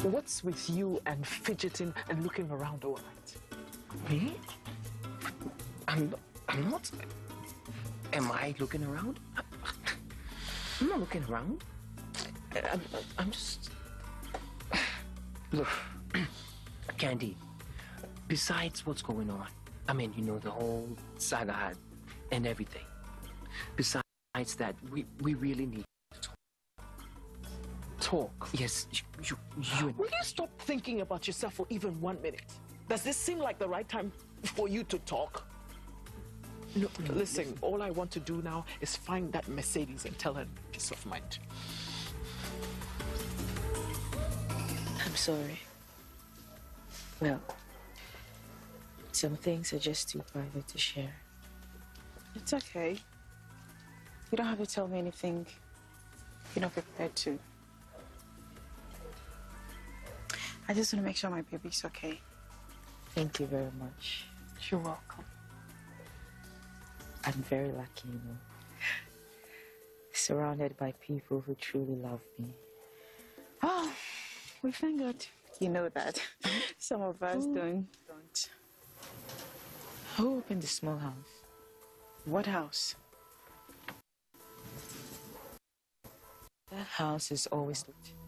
What's with you and fidgeting and looking around all night? Me? I'm not. Am I looking around? I'm not looking around. I'm just... Look, Candy, besides what's going on, I mean, you know, the whole saga and everything. Besides that, we really need to talk. Talk? Yes, you Will you stop thinking about yourself for even 1 minute? Does this seem like the right time for you to talk? No, listen, all I want to do now is find that Mercedes and tell her peace of mind. I'm sorry. Well, some things are just too private to share. It's okay. You don't have to tell me anything you're not prepared to. I just want to make sure my baby's okay. Thank you very much. You're welcome. I'm very lucky, you know. Surrounded by people who truly love me. Oh, we thank God. You know that. Some of us don't. Who opened the small house? What house? That house is always looked